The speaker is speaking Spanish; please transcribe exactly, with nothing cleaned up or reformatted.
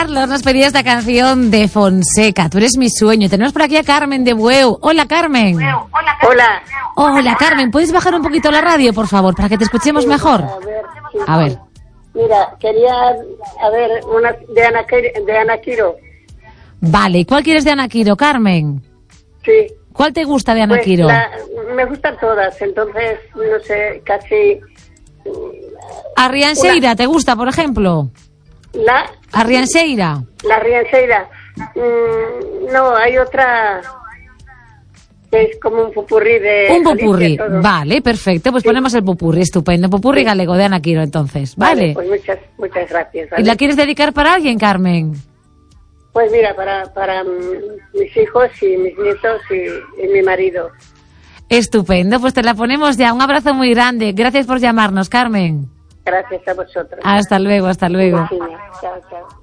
Carlos nos pedía esta canción de Fonseca, Tú eres mi sueño. Tenemos por aquí a Carmen de Bueu. Hola, Carmen. Hola. Hola, Carmen. ¿Puedes bajar un poquito la radio, por favor, para que te escuchemos mejor? A ver. Sí. A ver. Mira, quería, a ver, una de Ana, de Ana Quiro. Vale, ¿y cuál quieres de Ana Quiro, Carmen? Sí. ¿Cuál te gusta de Ana Pues Quiro? la, me gustan todas, entonces, no sé, casi... ¿A Rianxeira te gusta, por ejemplo? La... ¿A Rianxeira? La Rianxeira. Mm, no, hay otra que es como un pupurrí de... Un popurrí, Galicia, todo. Vale, perfecto, pues sí. Ponemos el popurrí, estupendo. Popurrí sí. Galego de Ana Quiro, entonces, ¿vale? Vale, pues muchas, muchas gracias. ¿vale? ¿Y la quieres dedicar para alguien, Carmen? Pues mira, para, para mis hijos y mis nietos y, y mi marido. Estupendo, pues te la ponemos ya. Un abrazo muy grande. Gracias por llamarnos, Carmen. Gracias a vosotros. Hasta luego, hasta luego. Chao, chao.